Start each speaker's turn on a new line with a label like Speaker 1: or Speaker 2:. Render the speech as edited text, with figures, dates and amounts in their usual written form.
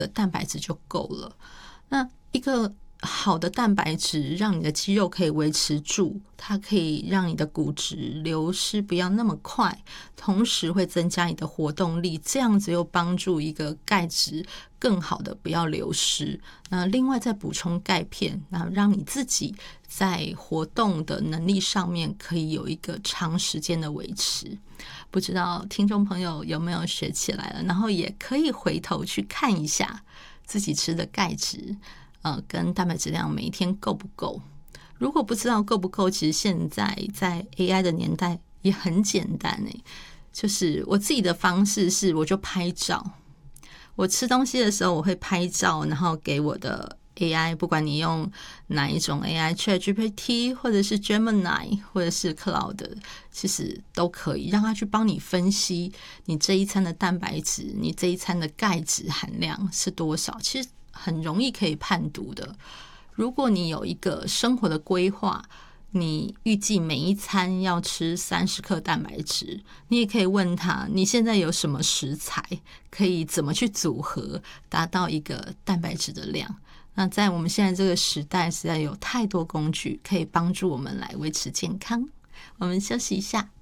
Speaker 1: 的蛋白质就够了。那一个好的蛋白质让你的肌肉可以维持住，它可以让你的骨质流失不要那么快，同时会增加你的活动力，这样子又帮助一个钙质更好的不要流失。那另外再补充钙片，那让你自己在活动的能力上面可以有一个长时间的维持。不知道听众朋友有没有学起来了，然后也可以回头去看一下自己吃的钙质跟蛋白质量每一天够不够。如果不知道够不够，其实现在在 AI 的年代也很简单就是我自己的方式是我就拍照，我吃东西的时候我会拍照，然后给我的 AI， 不管你用哪一种 AI，ChatGPT 或者是 Gemini 或者是 Cloud， 其实都可以让它去帮你分析你这一餐的蛋白质，你这一餐的钙质含量是多少，其实很容易可以判读的。如果你有一个生活的规划，你预计每一餐要吃30克蛋白质，你也可以问他你现在有什么食材，可以怎么去组合达到一个蛋白质的量。那在我们现在这个时代，实在有太多工具可以帮助我们来维持健康。我们休息一下。